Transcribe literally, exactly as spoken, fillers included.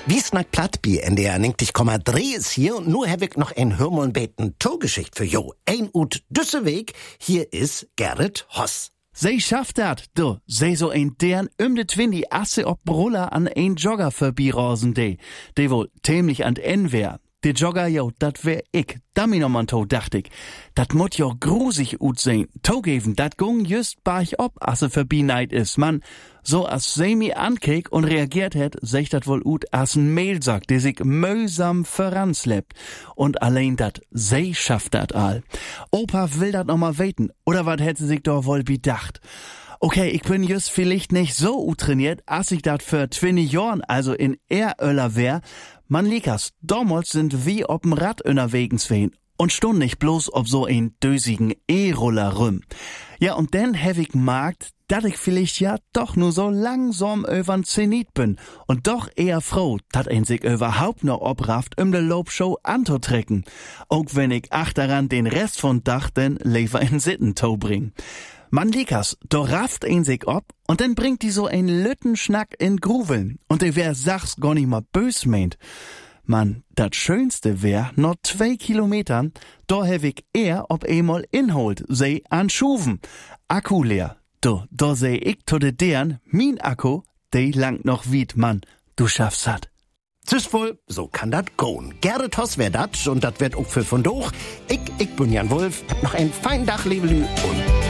Wie's nach Plattbi, N D R neunzig Komma drei ist hier und nur hab ich noch ein Hörmolbeten Tourgeschicht für jo. Ein ut Düsseweg, hier ist Gerrit Hoss. Sei schafft dat, du. Sei so ein deren um de Twindi Asse ob Bruller an ein Jogger vorbeirosen de. De wohl tämlich an en wär. De Jogger, jo, dat wär ich. Dammi noch mal to, dacht ich. Dat mut jo grusig ut sein. To geben, dat gung just barch ob, asse verbieneit is, man. So as se mi ankek und reagiert het, sech dat wohl ut as n Mehlsack, der sich mühsam voranslebt. Und allein dat, se schafft dat all. Opa will dat noch mal weten, oder wat hätte sich doch wohl bedacht? Okay, ich bin just vielleicht nicht so ut trainiert, as ich dat für zwanzig Jorn, also in Eröller wär. Man likas, damals sind wie ob'm Rad unterwegs wehen. Und stund nicht bloß ob so ein dösigen E-Roller rüm. Ja, und dann hab ich gemerkt, dass ich vielleicht ja doch nur so langsam übern Zenit bin. Und doch eher froh, dass ein sich überhaupt noch obrafft, um de Lobshow anzutrecken. Auch wenn ich achteran den Rest von Dach denn lieber in Sittentau bring. Man likas, do rafft ein sich ob und dann bringt die so ein Lüttenschnack in Gruveln. Und der wär sachs gar nicht mal bös meint. Man, dat Schönste wär, noch zwei Kilometern, da hab ich eher ob einmal inholt, sei an Schuven. Akku leer. Do, da seh ich to de deren, min Akku, de langt noch wied, Mann. Du schaffst hat. Tschüss wohl, so kann dat goen. Gerrit Hoss wär dat und dat wird auch für von doch. Ich, ich bin Jan Wulff, hab noch ein fein Dach, liebe Lü, und